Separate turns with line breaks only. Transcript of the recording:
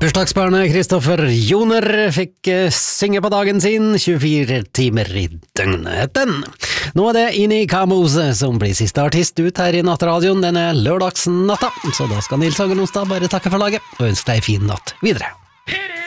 Bursdagsbarnet Kristoffer Joner fikk synge på dagen sin 24 timer i døgnet. Nå er det Ini Kamose som blir siste artist ut her i Nattradioen denne lørdagsnatta, så da skal Nils Hagen Onsdag bare takke for laget og ønske deg en fin natt videre.